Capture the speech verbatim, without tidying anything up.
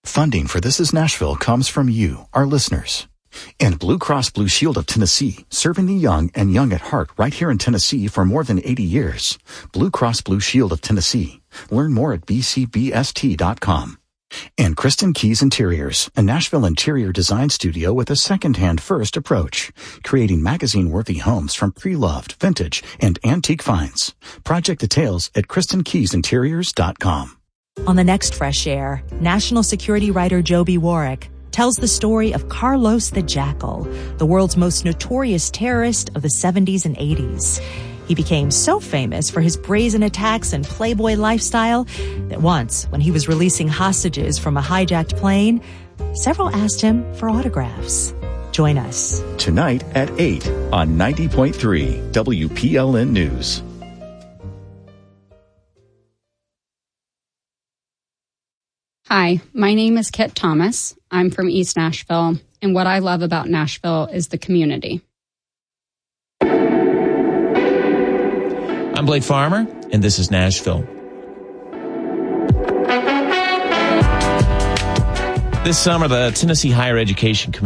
Funding for This Is Nashville comes from you, our listeners. And Blue Cross Blue Shield of Tennessee, serving the young and young at heart right here in Tennessee for more than eighty years. Blue Cross Blue Shield of Tennessee. Learn more at b c b s t dot com. And Kristen Keys Interiors, a Nashville interior design studio with a second-hand first approach, creating magazine-worthy homes from pre-loved, vintage, and antique finds. Project details at kristen keys interiors dot com. On the next Fresh Air, national security writer Joby Warwick tells the story of Carlos the Jackal, the world's most notorious terrorist of the seventies and eighties. He became so famous for his brazen attacks and playboy lifestyle that once, when he was releasing hostages from a hijacked plane, several asked him for autographs. Join us tonight at eight on ninety point three W P L N News. Hi, my name is Kit Thomas. I'm from East Nashville, and what I love about Nashville is the community. I'm Blake Farmer, and this is Nashville. This summer, the Tennessee Higher Education Commission